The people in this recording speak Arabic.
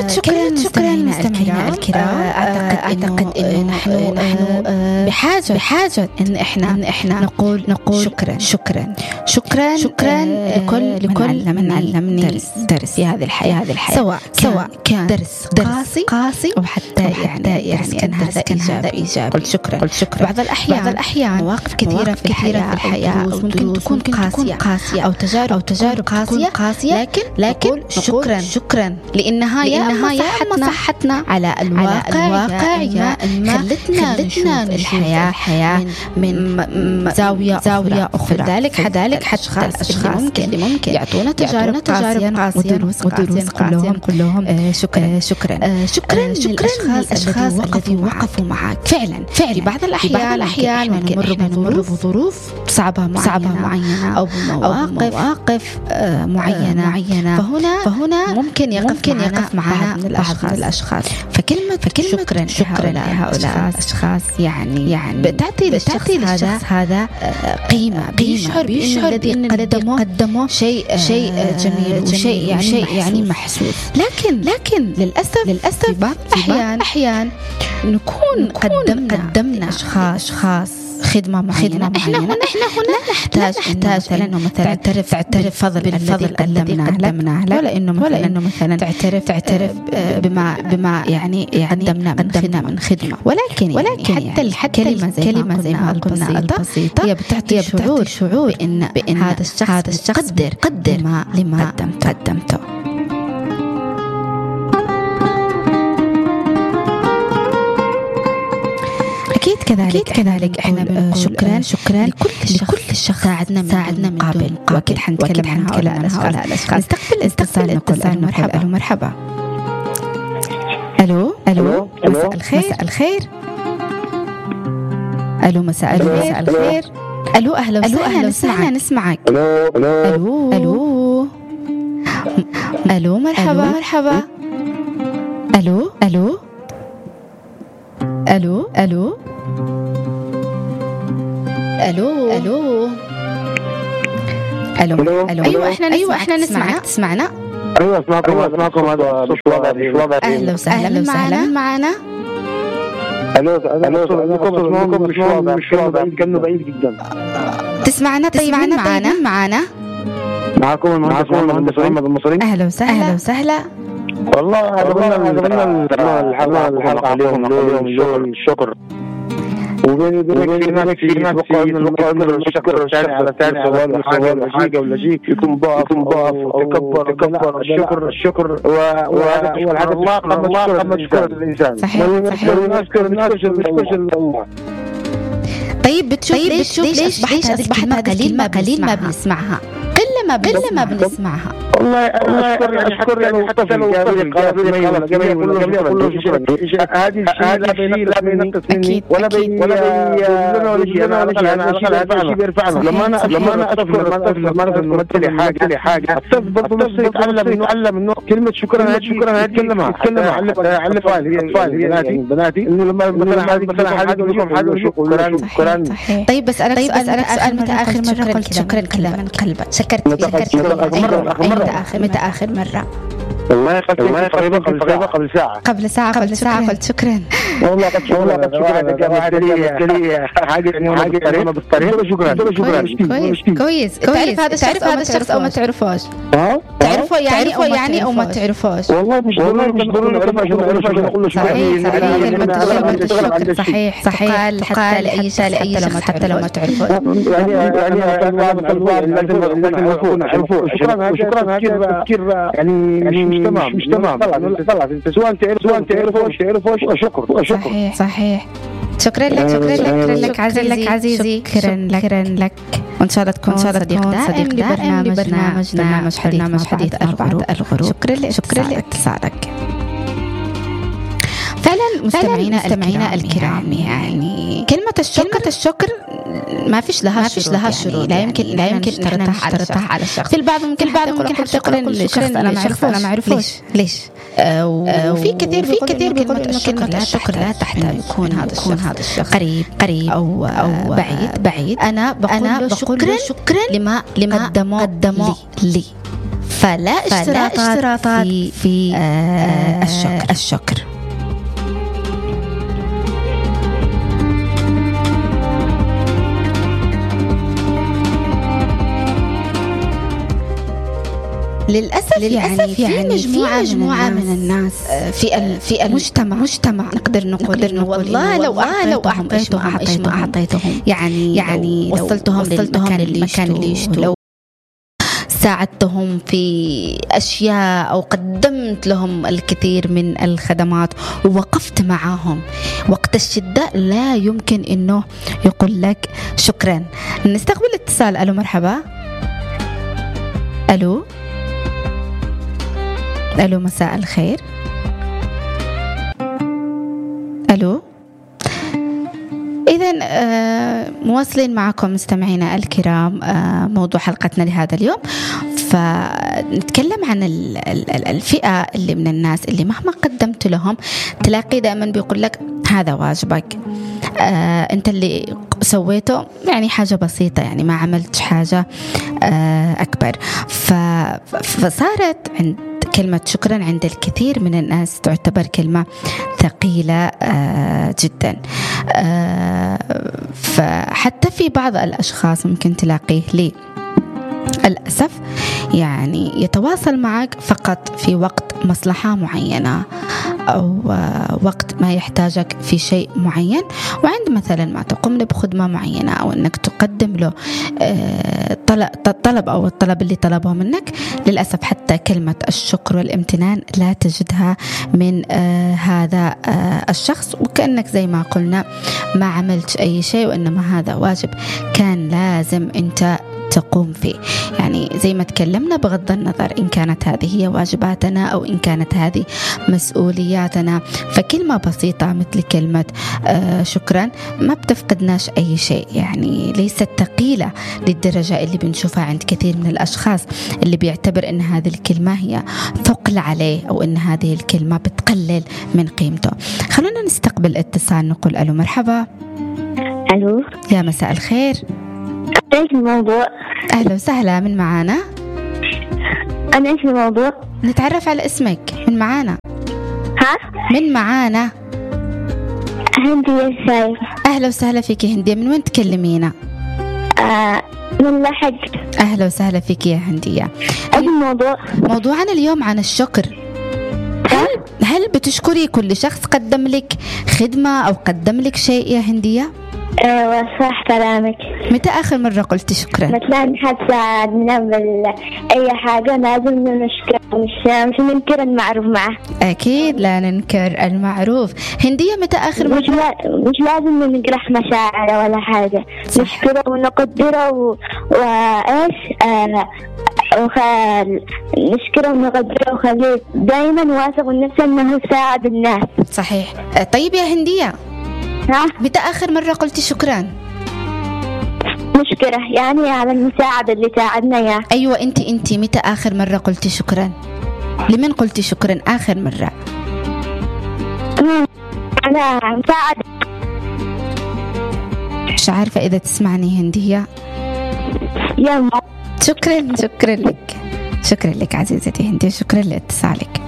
شكرا مستمعينا الكرام. أعتقد إنه نحن بحاجة إن إحنا نقول شكرا لكل من علمني درس في هذه الحياة سواء كان درس قاسي أو حتى يعني كان هذا إيجابي. قل شكرا. بعض الأحيان مواقف كثيرة في الحياة ممكن تكون قاسية أو تجارب قاسية، لكن شكرا لأنها صحتنا على الواقع خلتنا نشوف الحياة من زاوية أخرى. لذلك حتى الأشخاص اللي ممكن يعطونا تجارب قاسية ودروس كلهم شكرا للأشخاص الذي وقفوا معك فعلا. في بعض الأحيان نمر بظروف صعبة معينة أو بمواقف معينة، فهنا ممكن يقف معنا من الأشخاص. فكلمة شكرا لهؤلاء الأشخاص يعني تعطي للشخص هذا قيمة، بيشعر بأن الذي قدمه شيء جميل وشيء يعني محسوس. لكن للأسف في بعض الأحيان نكون قدمنا أشخاص خدمة معينة. إحنا هنا نحتاج إنه مثلا تعترف فضل الذي قدمنا له، ولا إنه مثلا تعترف بما يعني قدمنا من خدمة. ولكن حتى الكلمة زي ما قلنا البسيطة هي بتعطي شعور بأن هذا الشخص قدر لما قدمته. كذلك احنا بنقول شكرا لكل الشخص ساعدنا من قبل. واكيد حنتكلم عن هؤلاء الاشخاص. نستقبل اتصال. مرحبا. الو مساء الخير. الو مساء الخير. الو اهلا وسهلا نسمعك. الو مرحبا. الو ايوه احنا نسمعك. تسمعنا؟ ايوه اسمعكم. هذا مش واضح. اهلا وسهلا معنا. الو مش واضح. كانه بعيد جدا. تسمعنا؟ طيب معنا معكم المهندس محمد المصري. اهلا وسهلا. والله عجبنا الحلقه اليوم. الشكر وبيني وبينك في ناس بقى الشكر الثاني على حاجة ولا شيء يكون ضعف وتكبر. الشكر وهذا الهدف. الله قبل شكر الإنسان. صحيح. نشكر الله. طيب بتشوف ليش أصبحت هذه الكلمة قليل ما بنسمعها؟ قل ما بنسمعها. والله أشكر يعني حتى لو هذه الشيء لا بينقص مني ولا أنا بيرفعنا. لما أنا أذكر مثلي حاجة أستفضل نفسي أتعلم إنه كلمة شكرا أتكلمها أعلف بناتي إنه لما مثلا حاجة لكم شكرا. طيب بس أسألك سؤال. متى آخر مرة قلت شكرا كذا من قلبك؟ شكرت متى آخر مرة؟ والله تقريبا قبل ساعة قلت شكرا. والله قد شكرا حاجة قريبة بالطريقة. شكرا. كويس. تعرف هذا الشخص أو ما تعرفوش؟ تعرفه يعني أو ما تعرفوش؟ والله مش ضروري نقول له شكرا. صحيح. تقال لأي شيء حتى لو ما تعرفوش. شكرا هذا تفكير يعني مش تمام. خلاص انت سواء تعرفوش شكر. صحيح. شكرا لك عزيزي. شكرا لك. وإن شاء الله تكون صديق دائم لبرنامج حديث أربعة الغروب. شكرا لاتصالك. فعلا مستمعينا الكرام، يعني كلمة الشكر ما فيش لها شروط. لا يمكن نشترطها على الشخص. في البعض ممكن حتى يقول للشخص أنا ما أعرفه ليش. وفي كثير بيقول إنه كلمة الشكر لا تحتاج يكون هذا الشخص قريب أو بعيد. أنا بقول له شكرا لما قدموا لي فلا اشتراطات في الشكر. للأسف يعني في مجموعة من الناس في المجتمع نقدر نقول والله لو أعطيتهم يعني وصلتهم للمكان اللي يشتوا، لو ساعدتهم في أشياء أو قدمت لهم الكثير من الخدمات ووقفت معهم وقت الشدة، لا يمكن إنه يقول لك شكرا. نستقبل اتصال. ألو مرحبا. ألو مساء الخير. ألو. إذن مواصلين معكم مستمعينا الكرام موضوع حلقتنا لهذا اليوم، فنتكلم عن الفئة اللي من الناس اللي مهما قدمت لهم تلاقي دائما بيقول لك هذا واجبك، أنت اللي سويته يعني حاجة بسيطة، يعني ما عملت حاجة أكبر. فصارت عند كلمة شكرا عند الكثير من الناس تعتبر كلمة ثقيلة جدا. فحتى في بعض الأشخاص ممكن تلاقيه للأسف يعني يتواصل معك فقط في وقت مصلحة معينة أو وقت ما يحتاجك في شيء معين، وعند مثلا ما تقوم له بخدمة معينة أو أنك تقدم له طلب أو الطلب اللي طلبه منك، للأسف حتى كلمة الشكر والامتنان لا تجدها من هذا الشخص، وكأنك زي ما قلنا ما عملت أي شيء وإنما هذا واجب كان لازم أنت تقوم فيه. يعني زي ما تكلمنا بغض النظر إن كانت هذه هي واجباتنا أو إن كانت هذه مسؤولياتنا، فكلمة بسيطة مثل كلمة شكرا ما بتفقدناش أي شيء، يعني ليست ثقيلة للدرجة اللي بنشوفها عند كثير من الأشخاص اللي بيعتبر أن هذه الكلمة هي ثقل عليه أو أن هذه الكلمة بتقلل من قيمته. خلونا نستقبل اتصال، نقول ألو مرحبا. ألو يا مساء الخير. إيش الموضوع؟ أهلا وسهلا، من معانا؟ أنا إيش الموضوع؟ نتعرف على اسمك، من معانا؟ من معانا؟ هندية الشايف. أهلا وسهلا فيك هندية، من وين تكلمينا؟ من لحج. أهلا وسهلا فيك يا هندية. إيش الموضوع؟ موضوعنا اليوم عن الشكر. هل بتشكري كل شخص قدم لك خدمة أو قدم لك شيء يا هندية؟ ايوه صح كلامك. متى آخر مرة قلت شكرا؟ مثلا حد ساعدنا بأي حاجة لازم نشكر، مش ننكر المعروف معه. أكيد لا ننكر المعروف. هندية متى آخر مرة؟ مش لازم نجرح مشاعره ولا حاجة، نشكره ونقدره وإيش نشكره ونقدره وخليه دايما واثق من نفسه إنه يساعد الناس. صحيح. طيب يا هندية، متى آخر مرة قلت شكرا؟ نشكره يعني على المساعدة اللي ساعدنا إياه. أيوة أنت متى آخر مرة قلت شكرا؟ لمن قلت شكرا آخر مرة؟ أنا مساعدة. مش عارفة إذا تسمعني هندية. يلا شكرا لك عزيزتي هندية، شكرا لاتصالك.